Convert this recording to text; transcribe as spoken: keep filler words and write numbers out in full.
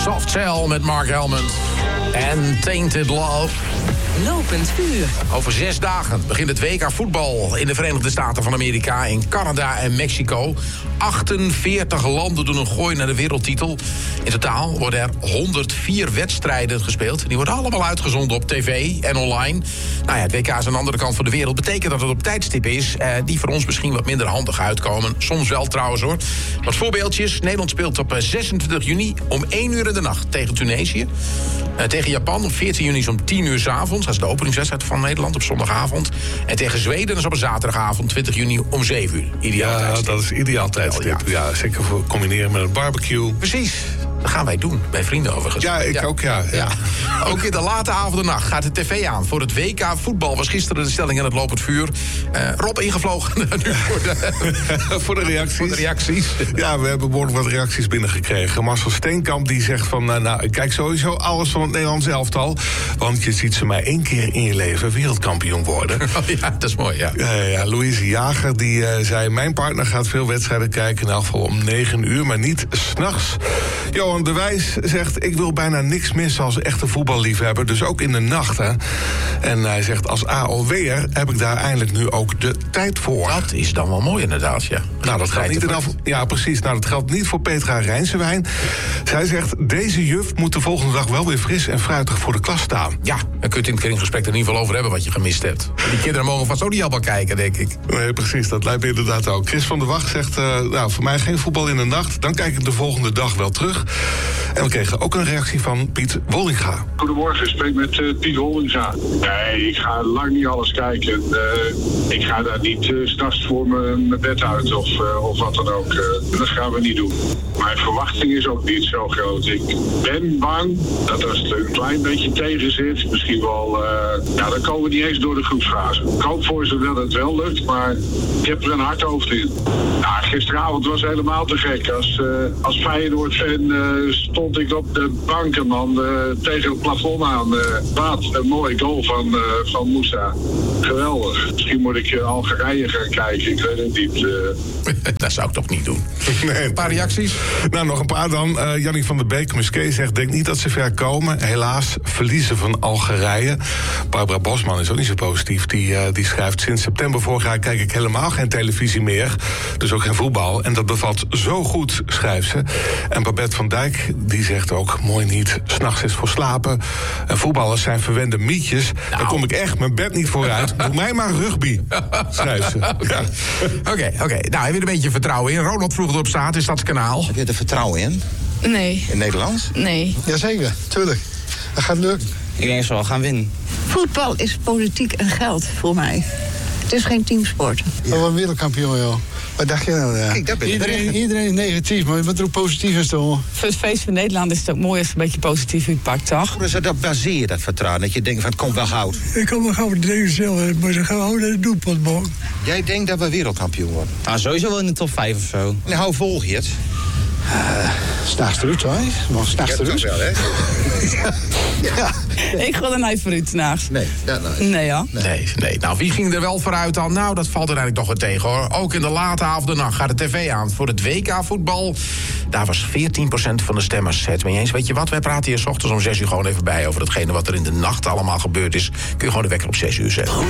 Soft Cell met Mark Helmond en Tainted Love. Lopend vuur. Over zes dagen begint het W K voetbal in de Verenigde Staten van Amerika, in Canada en Mexico. achtenveertig landen doen een gooi naar de wereldtitel. In totaal worden er honderdvier wedstrijden gespeeld. Die worden allemaal uitgezonden op tv en online. Nou ja, het W K is aan de andere kant van de wereld. Betekent dat het op tijdstip is eh, die voor ons misschien wat minder handig uitkomen. Soms wel trouwens hoor. Wat voorbeeldjes. Nederland speelt op zesentwintig juni om één uur in de nacht tegen Tunesië. Uh, tegen Japan op veertien juni om tien uur 's avonds. Dat is de openingswedstrijd van Nederland op zondagavond. En tegen Zweden is op een zaterdagavond twintig juni om zeven uur. Ideaal ja, tijdstip. dat is ideaal tijdstip. Ja. ja, zeker voor combineren met een barbecue. Precies. Dat gaan wij doen, bij vrienden overigens. Ja, ik ja. ook, ja. ja. ja. Ook in de late avond en nacht gaat de tv aan. Voor het W K voetbal was gisteren de stelling in het lopend vuur. Uh, Rob ingevlogen nu voor de, voor de reacties. Voor de reacties. Ja, we hebben behoorlijk wat reacties binnengekregen. Marcel Steenkamp die zegt van... Nou, nou, ik kijk sowieso alles van het Nederlands elftal. Want je ziet ze maar één keer in je leven wereldkampioen worden. Oh, ja, dat is mooi, ja. Uh, ja, Louise Jager die uh, zei... Mijn partner gaat veel wedstrijden kijken, in elk geval om negen uur, maar niet 's nachts. Johan de Wijs zegt... Ik wil bijna niks missen als echte voetballiefhebber, dus ook in de nacht. Hè. En hij zegt, als A O W'er heb ik daar eindelijk nu ook de tijd voor. Dat is dan wel mooi inderdaad, ja. Nou, dat geldt niet af, ja, precies. Nou, dat geldt niet voor Petra Rijnsewijn. Zij zegt, deze juf moet de volgende dag wel weer fris en fruitig voor de klas staan. Ja, dan kun je het in het kringgesprek er in ieder geval over hebben wat je gemist hebt. Die kinderen mogen vast ook niet allemaal kijken, denk ik. Nee, precies. Dat lijkt me inderdaad ook. Chris van der Wacht zegt, uh, nou, voor mij geen voetbal in de nacht. Dan kijk ik de volgende dag wel terug. En we kregen ook een reactie van Piet Wollinga. Goedemorgen, ik spreek met uh, Piet Wollinga. Nee, ik ga lang niet alles kijken. Uh, ik ga daar niet uh, 's nachts voor mijn bed uit of, uh, of wat dan ook. Uh, dat gaan we niet doen. Mijn verwachting is ook niet zo groot. Ik ben bang dat als het een klein beetje tegen zit, misschien wel... Uh, ja, dan komen we niet eens door de groepsfase. Ik hoop voor ze dat het wel lukt, maar ik heb er een hard hoofd in. Nou, gisteravond was helemaal te gek. Als, uh, als Feyenoord-fan uh, stond ik op de bank en dan uh, tegen het plafond aan. Uh, wat een mooie goal van, uh, van Moussa. Geweldig. Misschien moet ik uh, Algerije gaan kijken. Ik weet het niet. Uh... Dat zou ik toch niet doen. Nee. Een paar reacties? Nou, nog een paar dan. Uh, Jannie van der Beek, Musquet zegt... Denk niet dat ze ver komen. Helaas verliezen van Algerije. Barbara Bosman is ook niet zo positief. Die, uh, die schrijft... Sinds september vorig jaar kijk ik helemaal geen televisie meer. Dus ook geen voetbal. En dat bevalt zo goed, schrijft ze. En Babette van Dijk, die zegt ook... Mooi niet, 's nachts is voor slapen. En voetballers zijn verwende mietjes. Nou. Daar kom ik echt mijn bed niet vooruit. Doe mij maar rugby, schrijft ze. Oké, ja. oké. Okay, okay. Nou, heb je er een beetje vertrouwen in? Ronald vroeg het op staat in Stadskanaal. Heb je er vertrouwen in? Nee. In Nederlands? Nee. Jazeker, tuurlijk. Dat gaat lukken. Ik denk dat ze wel gaan winnen. Voetbal is politiek en geld voor mij. Het is geen teamsport. Ja. Oh, een wereldkampioen, joh. Wat dacht je nou? Ja. Kijk, dat ben iedereen, iedereen is negatief, maar je moet er ook positief in staan. Voor het feest van Nederland is het ook mooi als het een beetje positief uitpakt, toch? Hoe is dat baseer dat vertrouwen? Dat je denkt van het komt wel goud. Ik kom wel gauw tegen zelf, maar ze gaan gewoon naar de doelpunt maken. Jij denkt dat we wereldkampioen worden? Ah, sowieso wel in de top vijf of zo. En hoe volg je het? Uh, S'nachts eruit, hoor. Maar s'nachts eruit. wel, hè? ja. ja. Ik ga er niet vooruit s'nachts. Nee, dat nou. Nee, ja. Nee. nee, nee. Nou, wie ging er wel vooruit dan? Nou, dat valt er eigenlijk toch wel tegen, hoor. Ook in de late avond en nacht gaat de tv aan. Voor het W K voetbal, daar was veertien procent van de stemmers het mee eens. Weet je wat, wij praten hier 's ochtends om zes uur gewoon even bij... over datgene wat er in de nacht allemaal gebeurd is. Kun je gewoon de wekker op zes uur zetten.